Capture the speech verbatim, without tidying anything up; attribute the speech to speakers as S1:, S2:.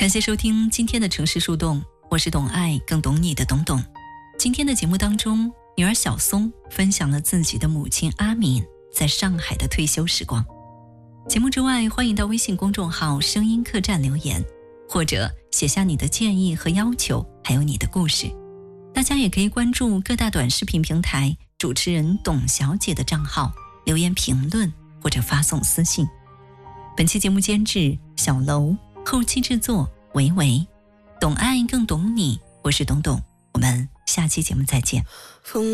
S1: 感谢收听今天的城市树洞，我是懂爱更懂你的董董。今天的节目当中，女儿小松分享了自己的母亲阿敏在上海的退休时光。节目之外，欢迎到微信公众号声音客栈留言，或者写下你的建议和要求，还有你的故事。大家也可以关注各大短视频平台主持人董小姐的账号，留言评论或者发送私信。本期节目监制小楼，后期制作维维，懂爱更懂你，我是董董，我们下期节目再见。